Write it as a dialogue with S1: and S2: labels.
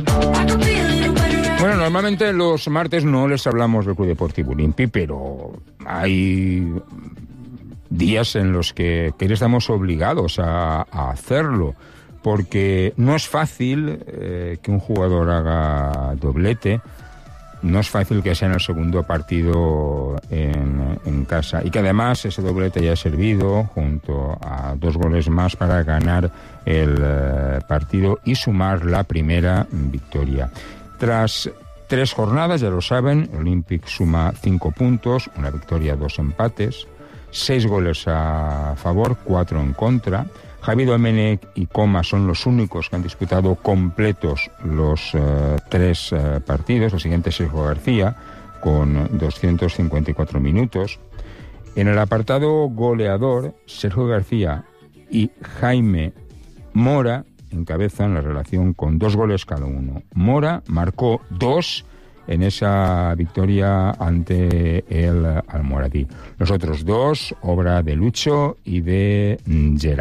S1: Bueno, normalmente los martes no les hablamos del Club Deportivo Olimpi, pero hay días en los que estamos obligados a hacerlo, porque no es fácil que un jugador haga doblete, no es fácil que sea en el segundo partido en casa, y que además ese doblete haya servido junto a 2 goles más para ganar el partido y sumar la primera victoria. Tras 3 jornadas, ya lo saben, el Olympic suma 5 puntos, una victoria, 2 empates, 6 goles a favor, 4 en contra. Javi Domenech y Coma son los únicos que han disputado completos los 3 partidos. El siguiente es Sergio García, con 254 minutos. En el apartado goleador, Sergio García y Jaime Mora encabezan la relación con 2 goles cada uno. Mora marcó 2 en esa victoria ante el Almoradí. Los otros 2, obra de Lucho y de Gerard.